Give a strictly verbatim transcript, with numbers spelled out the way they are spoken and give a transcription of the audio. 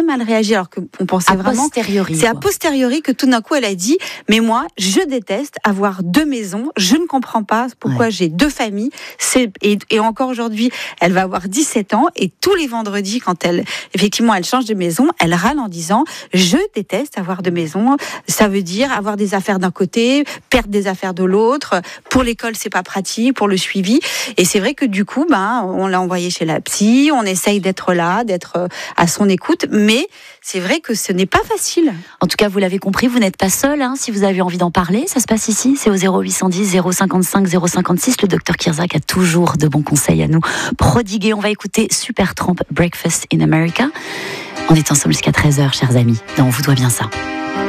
mal réagi alors qu'on pensait a vraiment. Posteriori, c'est quoi. a posteriori que tout d'un coup elle a dit mais moi je déteste avoir deux maisons, je ne comprends pas pourquoi ouais. j'ai deux familles. C'est, et, et encore aujourd'hui elle va avoir dix-sept ans et tous les vendredis quand elle effectivement elle change de maison, elle râle en disant je déteste avoir deux maisons. Ça veut dire avoir des affaires d'un côté, perdre des affaires de l'autre. Pour l'école c'est pas pratique, pour le suivi. Et c'est vrai que du coup ben on l'a envoyé chez la psy, on essaye d'être là, d'être à son écoute, mais c'est vrai que ce n'est pas facile. En tout cas, vous l'avez compris, vous n'êtes pas seul. Hein, si vous avez envie d'en parler, ça se passe ici. C'est au zéro huit cent dix, zéro cinquante-cinq, zéro cinquante-six. Le docteur Kirzac a toujours de bons conseils à nous prodiguer. On va écouter Supertramp, Breakfast in America. On est ensemble jusqu'à treize heures, chers amis. Non, on vous doit bien ça.